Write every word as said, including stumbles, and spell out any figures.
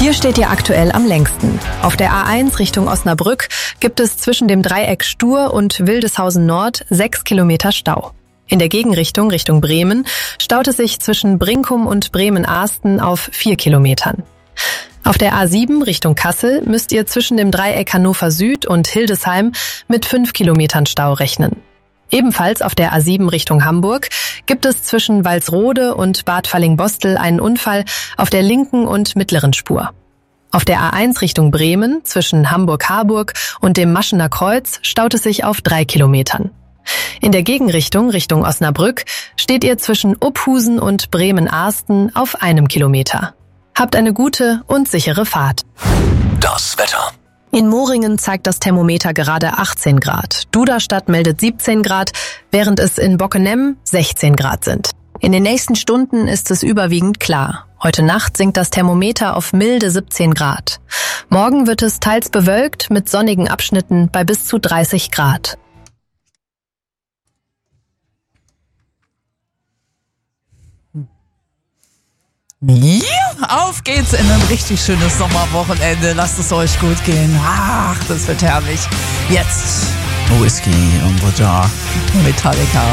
Hier steht ihr aktuell am längsten. Auf der A eins Richtung Osnabrück gibt es zwischen dem Dreieck Stur und Wildeshausen Nord sechs Kilometer Stau. In der Gegenrichtung Richtung Bremen staut es sich zwischen Brinkum und Bremen-Ahsten auf vier Kilometern. Auf der A sieben Richtung Kassel müsst ihr zwischen dem Dreieck Hannover Süd und Hildesheim mit fünf Kilometern Stau rechnen. Ebenfalls auf der A sieben Richtung Hamburg gibt es zwischen Walsrode und Bad Fallingbostel einen Unfall auf der linken und mittleren Spur. Auf der A eins Richtung Bremen zwischen Hamburg-Harburg und dem Maschener Kreuz staut es sich auf drei Kilometern. In der Gegenrichtung Richtung Osnabrück steht ihr zwischen Uphusen und Bremen-Ahsten auf einem Kilometer. Habt eine gute und sichere Fahrt. Das Wetter. In Moringen zeigt das Thermometer gerade achtzehn Grad. Duderstadt meldet siebzehn Grad, während es in Bockenem sechzehn Grad sind. In den nächsten Stunden ist es überwiegend klar. Heute Nacht sinkt das Thermometer auf milde siebzehn Grad. Morgen wird es teils bewölkt mit sonnigen Abschnitten bei bis zu dreißig Grad. Ja, auf geht's in ein richtig schönes Sommerwochenende. Lasst es euch gut gehen. Ach, das wird herrlich. Jetzt Whisky on the Jar. Metallica.